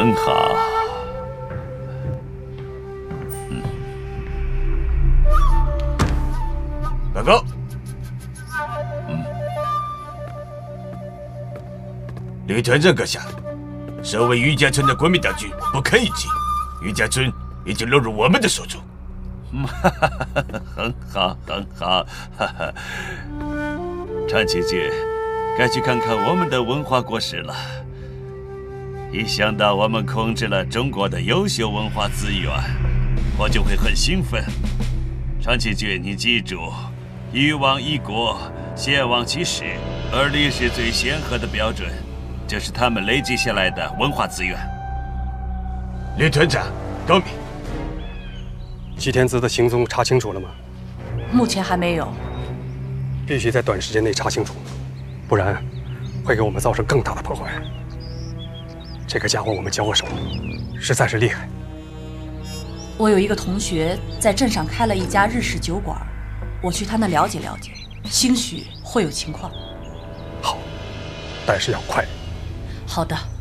很好。 报告。李团长阁下，守卫余家村的国民党军不堪一击，余家村已经落入我们的手中。 很好，很好。长崎君，该去看看我们的文化果实了。一想到我们控制了中国的优秀文化资源，我就会很兴奋。长崎君，你记住，一王一国，先王其时，而历史最显赫的标准，就是他们累积下来的文化资源。 李团长，高明。 吉田子的行踪查清楚了吗？ 目前还没有。 必须在短时间内查清楚，不然会给我们造成更大的破坏。这个家伙我们交过手，实在是厉害。 我有一个同学在镇上开了一家日式酒馆，我去他那了解了解，兴许会有情况。 好，但是要快。 好的。